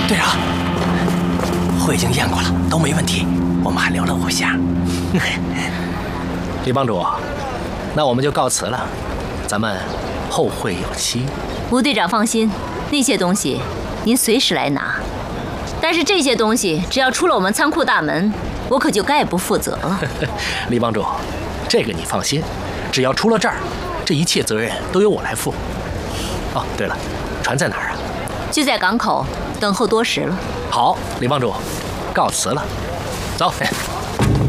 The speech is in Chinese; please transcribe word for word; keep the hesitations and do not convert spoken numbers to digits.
队长，会已经验过了，都没问题，我们还留了五箱。李帮主，那我们就告辞了，咱们后会有期。 吴队长放心，那些东西您随时来拿，但是这些东西只要出了我们仓库大门，我可就概不负责了。 李帮主，这个你放心，只要出了这儿，这一切责任都由我来负。哦，对了，船在哪儿啊？ 就在港口等候多时了。 好，李帮主，告辞了，走。